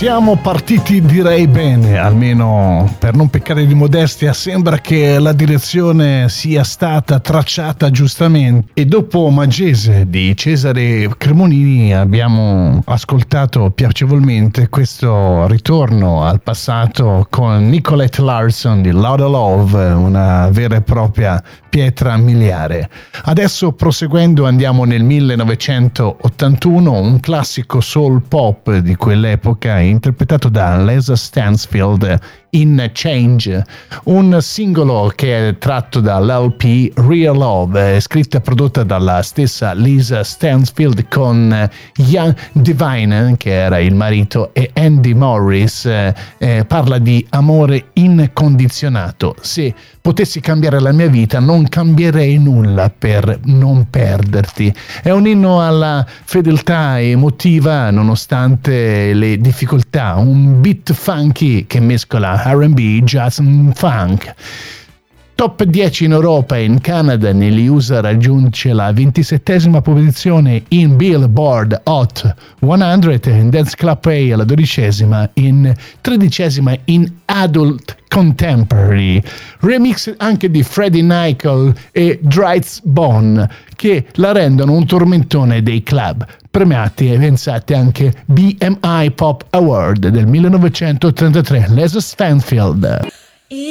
Siamo partiti direi bene, almeno per non peccare di modestia sembra che la direzione sia stata tracciata giustamente e dopo Magese di Cesare Cremonini abbiamo ascoltato piacevolmente questo ritorno al passato con Nicolette Larson di Lotta Love, una vera e propria pietra miliare. Adesso proseguendo andiamo nel 1981, un classico soul pop di quell'epoca interpretato da Les Stansfield in Change, un singolo che è tratto dall'LP Real Love, scritta e prodotta dalla stessa Lisa Stansfield con Ian Devine, che era il marito, e Andy Morris. Parla di amore incondizionato. Se potessi cambiare la mia vita non cambierei nulla per non perderti. È un inno alla fedeltà emotiva nonostante le difficoltà, un beat funky che mescola R&B, jazz e funk. Top 10 in Europa e in Canada, negli USA raggiunge la 27esima posizione in Billboard Hot 100, in Dance Club Play alla 12esima, in 13esima in Adult Contemporary. Remix anche di Freddie Nicole e Dries Bone, che la rendono un tormentone dei club. Premiati e pensate anche BMI Pop Award del 1933, Les Stansfield.